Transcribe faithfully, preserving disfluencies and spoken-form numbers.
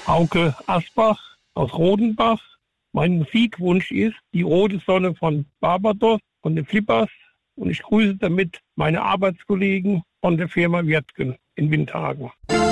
Hauke Asbach aus Rodenbach. Mein Musikwunsch ist die rote Sonne von Barbados, von den Flippers. Und ich grüße damit meine Arbeitskollegen von der Firma Wirtgen in Windhagen.